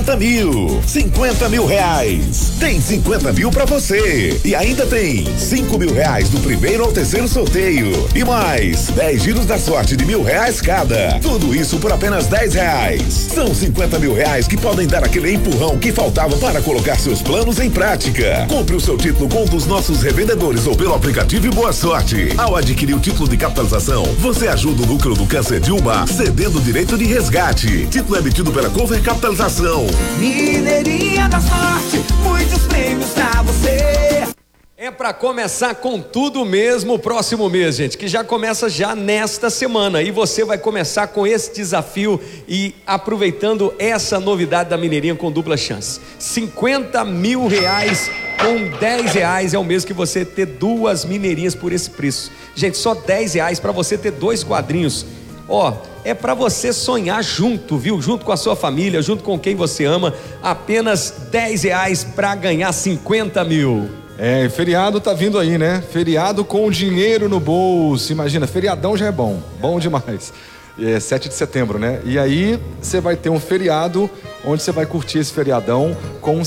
50 mil. 50 mil reais. Tem 50 mil pra você. E ainda tem 5 mil reais do primeiro ao terceiro sorteio. E mais 10 giros da sorte de R$1.000 cada. Tudo isso por apenas R$10. São 50 mil reais que podem dar aquele empurrão que faltava para colocar seus planos em prática. Compre o seu título com um dos nossos revendedores ou pelo aplicativo e boa sorte. Ao adquirir o título de capitalização, você ajuda o núcleo do câncer de Ubá, cedendo o direito de resgate. Título emitido pela Cover Capitalização. Mineirinha da Sorte, muitos prêmios pra você. É para começar com tudo mesmo o próximo mês, gente, que já começa já nesta semana, e você vai começar com esse desafio e aproveitando essa novidade da Mineirinha com dupla chance. 50 mil reais com R$10 é o mesmo que você ter 2 mineirinhas por esse preço. Gente, só R$10 para você ter 2 quadrinhos. Ó, é para você sonhar junto, viu? Junto com a sua família, junto com quem você ama. Apenas R$10 para ganhar 50 mil. Feriado tá vindo aí, né? Feriado com dinheiro no bolso. Imagina, feriadão já é bom demais. 7 de setembro, né? E aí você vai ter um feriado onde você vai curtir esse feriadão com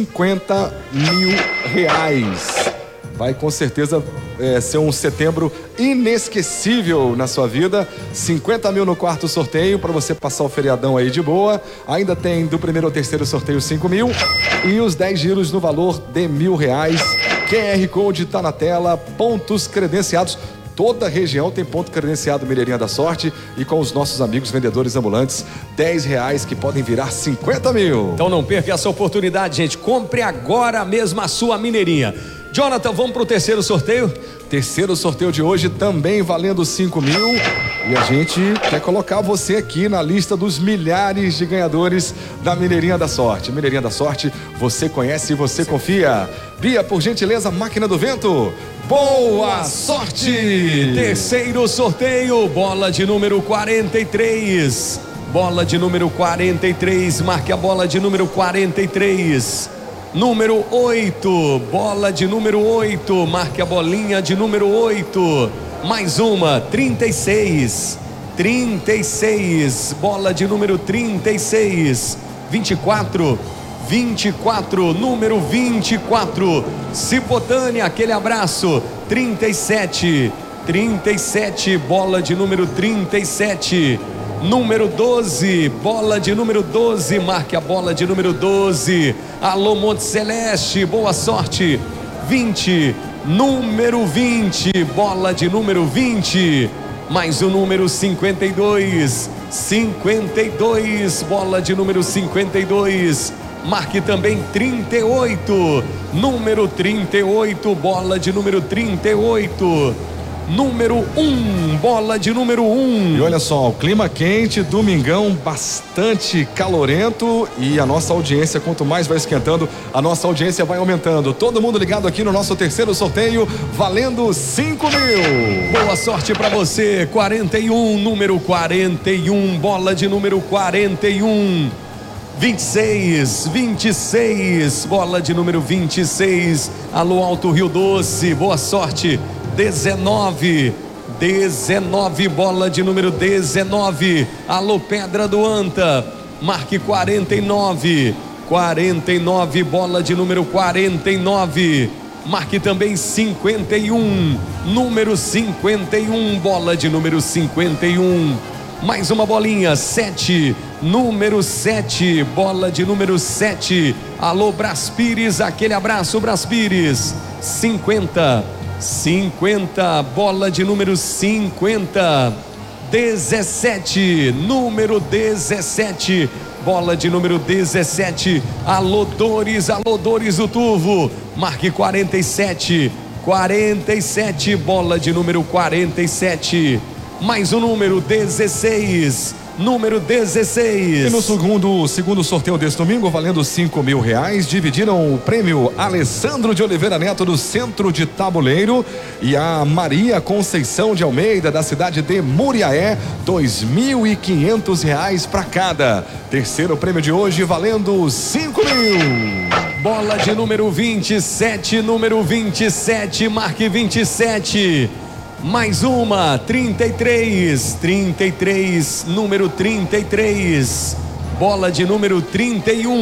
50 mil reais. Vai com certeza ser um setembro inesquecível na sua vida. 50 mil no quarto sorteio para você passar o feriadão aí de boa. Ainda tem do primeiro ao terceiro sorteio 5 mil e os 10 giros no valor de R$1.000. QR Code tá na tela, pontos credenciados. Toda região tem ponto credenciado Mineirinha da Sorte, e com os nossos amigos vendedores ambulantes, R$10 que podem virar 50 mil. Então não perca essa oportunidade, gente. Compre agora mesmo a sua Mineirinha. Jonathan, vamos pro terceiro sorteio? Terceiro sorteio de hoje também valendo 5 mil, e a gente quer colocar você aqui na lista dos milhares de ganhadores da Mineirinha da Sorte. Mineirinha da Sorte, você conhece e você confia. Bia, por gentileza, máquina do vento. Boa sorte! Terceiro sorteio, bola de número 43. Bola de número 43, marque a bola de número 43. Número 8, bola de número 8, marque a bolinha de número 8. Mais uma, 36. 36, bola de número 36. 24. 24, número 24. Cipotânia, aquele abraço. 37. 37, bola de número 37. Número 12, bola de número 12, marque a bola de número 12. Alô, Monte Celeste, boa sorte. 20, número 20, bola de número 20. Mais o número 52. 52, bola de número 52. Marque também 38, número 38, bola de número 38. Número 1, bola de número 1. E olha só, o clima quente, domingão bastante calorento, e a nossa audiência, quanto mais vai esquentando, a nossa audiência vai aumentando. Todo mundo ligado aqui no nosso terceiro sorteio, valendo 5 mil. Boa sorte pra você. 41, número 41, bola de número 41. 26, 26, bola de número 26. Alô, Alto Rio Doce, boa sorte. 19, 19, bola de número 19. Alô, Pedra do Anta, marque 49. 49, bola de número 49. Marque também 51, número 51, bola de número 51. Mais uma bolinha, 7, número 7, bola de número 7. Alô, Brás Pires, aquele abraço, Brás Pires. 50, 50, bola de número 50. 17, número 17, bola de número 17. Alô, Dores do Turvo, marque 47. 47, bola de número 47. Mais um número 16, número 16. E no segundo sorteio deste domingo, valendo 5 mil reais, dividiram o prêmio Alessandro de Oliveira Neto, do Centro de Tabuleiro, e a Maria Conceição de Almeida, da cidade de Muriaé, R$2.500 para cada. Terceiro prêmio de hoje, valendo 5 mil. Bola de número 27, número 27, marque 27. Mais uma, 33, 33, número 33, bola de número 31.